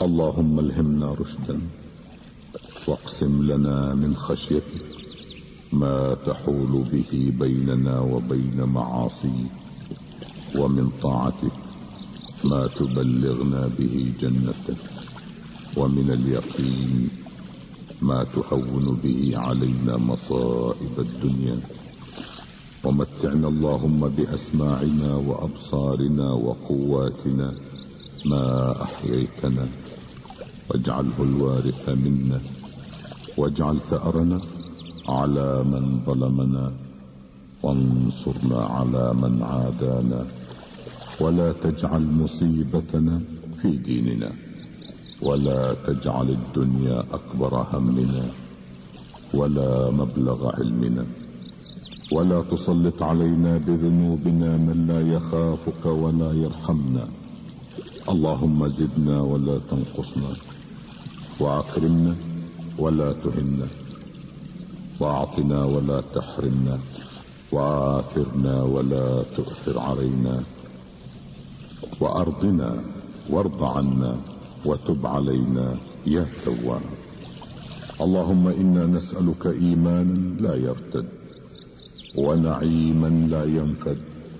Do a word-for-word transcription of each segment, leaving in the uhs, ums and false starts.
اللهم الهمنا رشدا واقسم لنا من خشيتك ما تحول به بيننا وبين معاصيك، ومن طاعتك ما تبلغنا به جنتك، ومن اليقين ما تهون به علينا مصائب الدنيا. ومتعنا اللهم بأسماعنا وأبصارنا وقواتنا ما أحييتنا، واجعله الوارث منا، واجعل ثأرنا على من ظلمنا، وانصرنا على من عادانا، ولا تجعل مصيبتنا في ديننا، ولا تجعل الدنيا أكبر همنا ولا مبلغ علمنا، ولا تسلط علينا بذنوبنا من لا يخافك ولا يرحمنا. اللهم زدنا ولا تنقصنا، وأكرمنا ولا تهنا، وأعطنا ولا تحرمنا، وآثرنا ولا تؤثر علينا، وأرضنا وارض عنا، وتب علينا يا تواب. اللهم إنا نسألك إيمانا لا يرتد، ونعيما لا ينفد،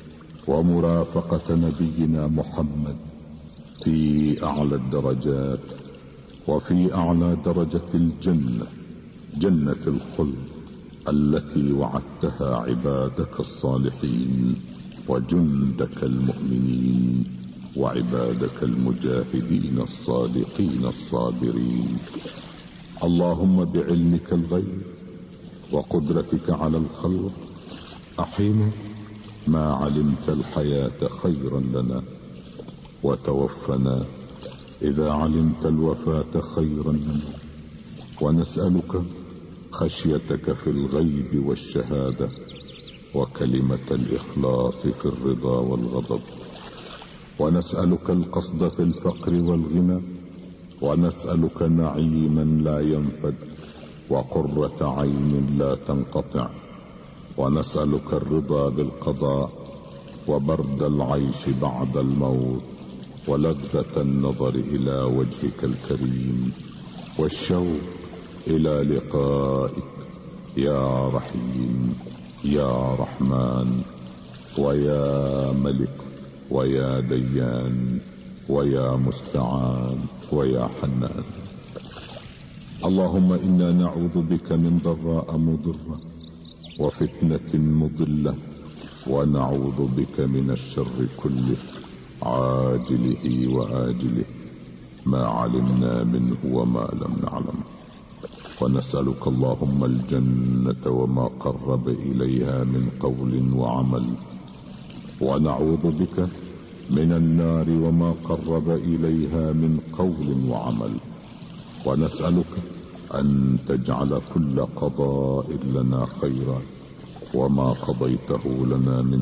ومرافقة نبينا محمد في أعلى الدرجات، وفي أعلى درجة الجنة، جنة الخلد التي وعدتها عبادك الصالحين وجندك المؤمنين وعبادك المجاهدين الصادقين الصابرين. اللهم بعلمك الغيب وقدرتك على الخلق أحينا ما علمت الحياة خيرا لنا، وتوفنا إذا علمت الوفاة خيرا لنا، ونسألك خشيتك في الغيب والشهادة، وكلمة الإخلاص في الرضا والغضب، ونسألك القصد في الفقر والغنى، ونسألك نعيما لا ينفد، وقرة عين لا تنقطع، ونسألك الرضا بالقضاء، وبرد العيش بعد الموت، ولذة النظر إلى وجهك الكريم، والشوق إلى لقائك يا رحيم يا رحمن، ويا ملك ويا ديان ويا مستعان ويا حنان. اللهم إنا نعوذ بك من ضراء مضرة وفتنة مضلة، ونعوذ بك من الشر كله عاجله وآجله ما علمنا منه وما لم نعلم. ونسألك اللهم الجنة وما قرب إليها من قول وعمل، ونعوذ بك من النار وما قرب إليها من قول وعمل. ونسألك أن تجعل كل قضاء لنا خيرا، وما قضيته لنا من